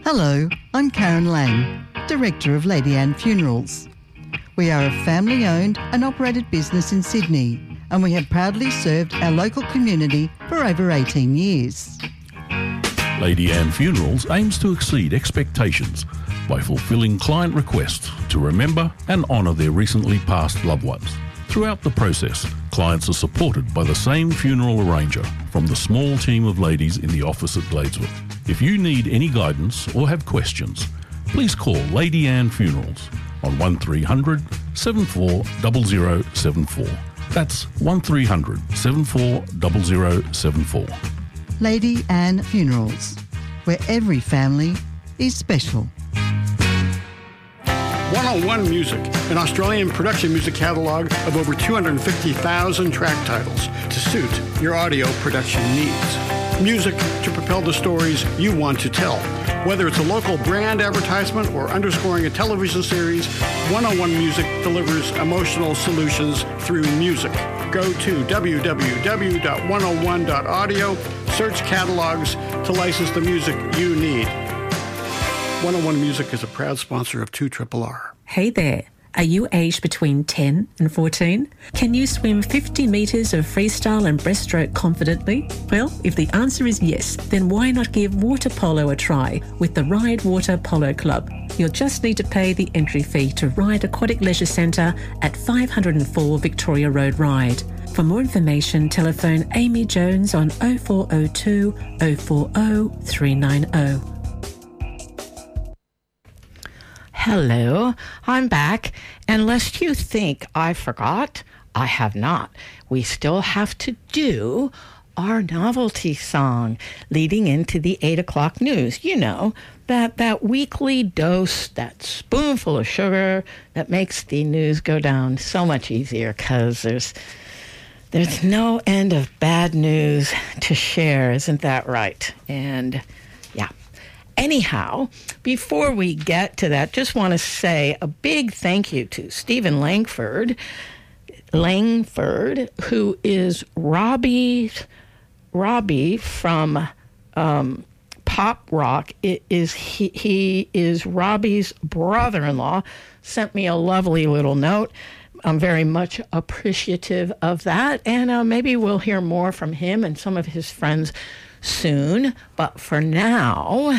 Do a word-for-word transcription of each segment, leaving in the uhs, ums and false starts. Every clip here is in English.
Hello, I'm Karen Lang, Director of Lady Anne Funerals. We are a family-owned and operated business in Sydney, and we have proudly served our local community for over eighteen years. Lady Anne Funerals aims to exceed expectations by fulfilling client requests to remember and honour their recently passed loved ones. Throughout the process, clients are supported by the same funeral arranger from the small team of ladies in the office at Gladeswood. If you need any guidance or have questions, please call Lady Anne Funerals on one three hundred, seven four zero zero seven four. That's one three hundred, seven four zero zero seven four. Lady Anne Funerals, where every family is special. one oh one Music, an Australian production music catalog of over two hundred fifty thousand track titles to suit your audio production needs. Music to propel the stories you want to tell. Whether it's a local brand advertisement or underscoring a television series, one oh one Music delivers emotional solutions through music. Go to w w w dot one oh one dot audio, search catalogs to license the music you need. one oh one Music is a proud sponsor of two R R R. Hey there. Are you aged between ten and fourteen? Can you swim fifty metres of freestyle and breaststroke confidently? Well, if the answer is yes, then why not give water polo a try with the Ride Water Polo Club? You'll just need to pay the entry fee to Ride Aquatic Leisure Centre at five oh four Victoria Road, Ride. For more information, telephone Amy Jones on oh four oh two, oh four oh, three nine oh. Hello, I'm back, and lest you think I forgot, I have not. We still have to do our novelty song leading into the eight o'clock news. You know, that, that weekly dose, that spoonful of sugar that makes the news go down so much easier because there's, there's no end of bad news to share, isn't that right? And yeah. Anyhow, before we get to that, just want to say a big thank you to Stephen Langford, Langford, who is Robbie, Robbie from um, Pop Rock. It is he, he is Robbie's brother-in-law. Sent me a lovely little note. I'm very much appreciative of that, and uh, maybe we'll hear more from him and some of his friends soon. But for now.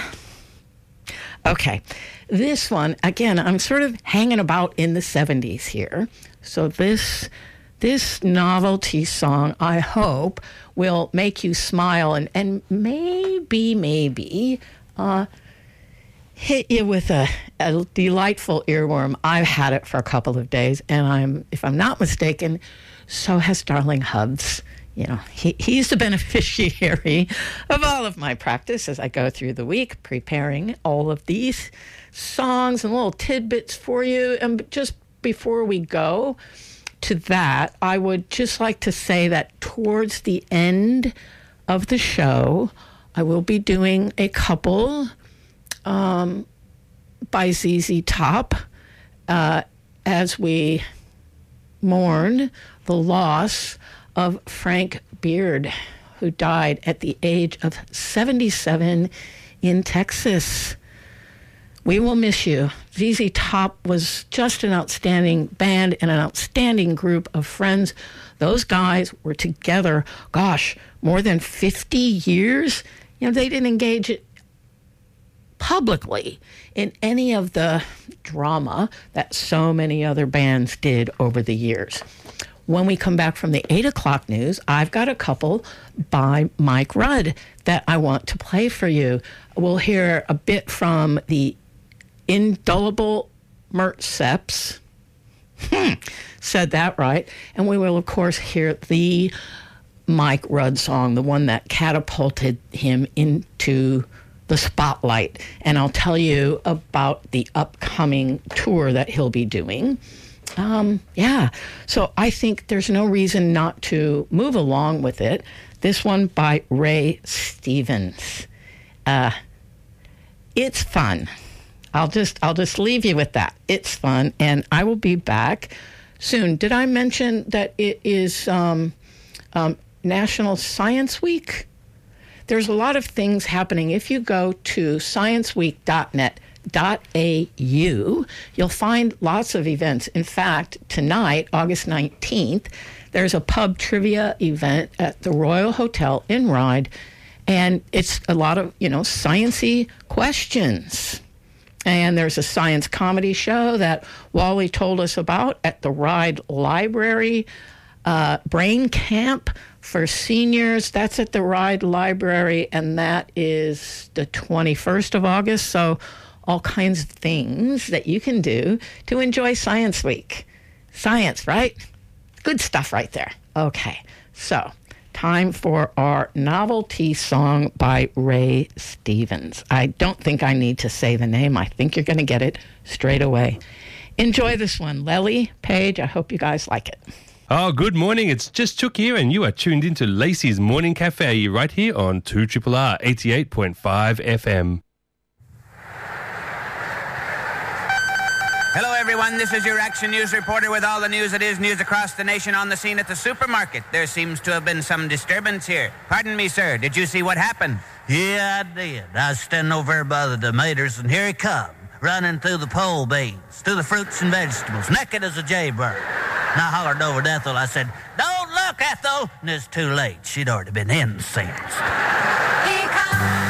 Okay, this one, again, I'm sort of hanging about in the seventies here. So this this novelty song, I hope, will make you smile and, and maybe, maybe uh, hit you with a, a delightful earworm. I've had it for a couple of days, and I'm, if I'm not mistaken, so has Darling Hubs. You know, he, he's the beneficiary of all of my practice as I go through the week, preparing all of these songs and little tidbits for you. And just before we go to that, I would just like to say that towards the end of the show, I will be doing a couple um, by Z Z Top uh, as we mourn the loss of Frank Beard, who died at the age of seventy-seven in Texas. We will miss you. Z Z Top was just an outstanding band and an outstanding group of friends. Those guys were together, gosh, more than fifty years. You know, they didn't engage publicly in any of the drama that so many other bands did over the years. When we come back from the eight o'clock news, I've got a couple by Mike Rudd that I want to play for you. We'll hear a bit from the indelible Mert Seps. Hmm, said that right. And we will, of course, hear the Mike Rudd song, the one that catapulted him into the spotlight. And I'll tell you about the upcoming tour that he'll be doing. Um, yeah, so I think there's no reason not to move along with it. This one by Ray Stevens. Uh, it's fun. I'll just I'll just leave you with that. It's fun, and I will be back soon. Did I mention that it is um, um, National Science Week? there's a lot of things happening. If you go to science week dot net dot a u, you'll find lots of events. In fact, tonight, August nineteenth, there's a pub trivia event at the Royal Hotel in Ryde, and it's a lot of, you know, science-y questions. And there's a science comedy show that Wally told us about at the Ryde Library. Uh, Brain Camp for seniors, that's at the Ryde Library, and that is the twenty-first of August. So all kinds of things that you can do to enjoy Science Week. Science, right? Good stuff right there. Okay, so time for our novelty song by Ray Stevens. I don't think I need to say the name. I think you're going to get it straight away. Enjoy this one. Lely, Paige, I hope you guys like it. Oh, good morning. It's just Chook here, and you are tuned into Lacey's Morning Cafe right here on two R R R eighty-eight point five F M. Hello, everyone. This is your Action News reporter with all the news that is news across the nation on the scene at the supermarket. There seems to have been some disturbance here. Pardon me, sir. Did you see what happened? Yeah, I did. I was standing over there by the tomatoes, and here he come, running through the pole beans, through the fruits and vegetables, naked as a jaybird. And I hollered over to Ethel. I said, "Don't look, Ethel!" And it's too late. She'd already been incensed.